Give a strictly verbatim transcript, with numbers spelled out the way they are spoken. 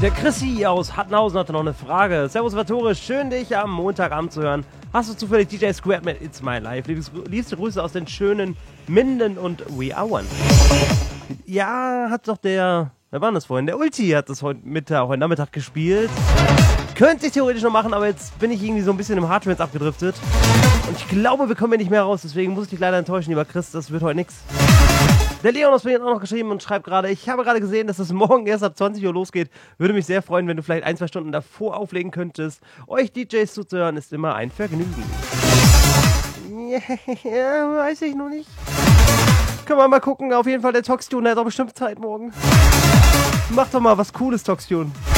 Der Chrissy aus Hattenhausen hatte noch eine Frage. Servus Vatore, schön dich am Montagabend zu hören. Hast du zufällig D J Squared mit It's My Life? Liebes, liebste Grüße aus den schönen Minden und We Are One. Ja, hat doch der, wer war das vorhin? Der Ulti hat das heute Mittag, heute Nachmittag gespielt. Könnte ich theoretisch noch machen, aber jetzt bin ich irgendwie so ein bisschen im Hardtrance abgedriftet. Und ich glaube, wir kommen hier nicht mehr raus, deswegen muss ich dich leider enttäuschen, lieber Chris, das wird heute nichts. Der Leon hat mir jetzt auch noch geschrieben und schreibt gerade, ich habe gerade gesehen, dass es morgen erst ab zwanzig Uhr losgeht. Würde mich sehr freuen, wenn du vielleicht ein, zwei Stunden davor auflegen könntest. Euch D Js zuzuhören ist immer ein Vergnügen. Ja, weiß ich noch nicht. Können wir mal gucken. Auf jeden Fall, der Toxtune, der hat doch bestimmt Zeit morgen. Mach doch mal was Cooles, Toxtune.